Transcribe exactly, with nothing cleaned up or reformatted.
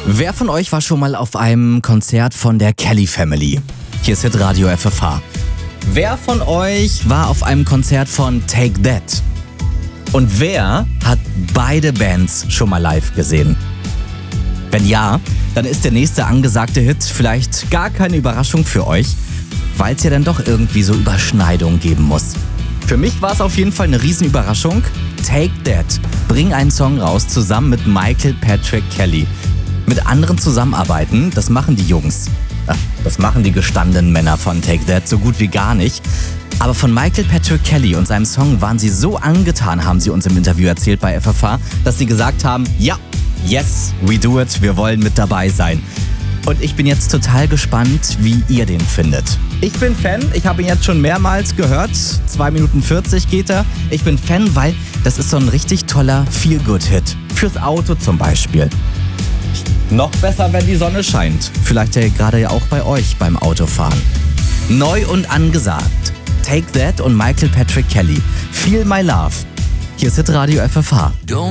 Wer von euch war schon mal auf einem Konzert von der Kelly Family? Hier ist Hitradio F F H. Wer von euch war auf einem Konzert von Take That? Und wer hat beide Bands schon mal live gesehen? Wenn ja, dann ist der nächste angesagte Hit vielleicht gar keine Überraschung für euch, weil es ja dann doch irgendwie so Überschneidungen geben muss. Für mich war es auf jeden Fall eine Riesenüberraschung. Take That, bring einen Song raus zusammen mit Michael Patrick Kelly. Mit anderen zusammenarbeiten, das machen die Jungs. Das machen die gestandenen Männer von Take That so gut wie gar nicht. Aber von Michael Patrick Kelly und seinem Song waren sie so angetan, haben sie uns im Interview erzählt bei F F H, dass sie gesagt haben, ja, yes, we do it, wir wollen mit dabei sein. Und ich bin jetzt total gespannt, wie ihr den findet. Ich bin Fan, ich habe ihn jetzt schon mehrmals gehört. zwei Minuten vierzig geht er. Ich bin Fan, weil das ist so ein richtig toller Feel-Good-Hit. Fürs Auto zum Beispiel. Noch besser, wenn die Sonne scheint. Vielleicht ja gerade ja auch bei euch beim Autofahren. Neu und angesagt. Take That und Michael Patrick Kelly. Feel My Love. Hier ist Hitradio F F H.